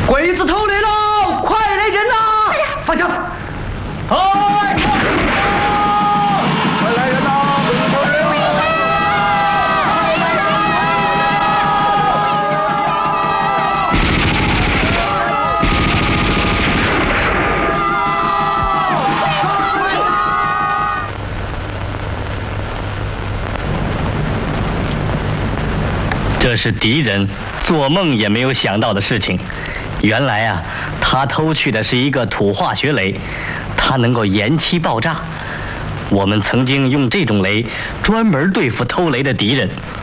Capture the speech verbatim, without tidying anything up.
鬼子偷雷了，快来人呐！放枪！哎！快来人呐！鬼子偷雷了！ 这是敌人做梦也没有想到的事情。原来啊，他偷去的是一个土化学雷，它能够延期爆炸。我们曾经用这种雷专门对付偷雷的敌人。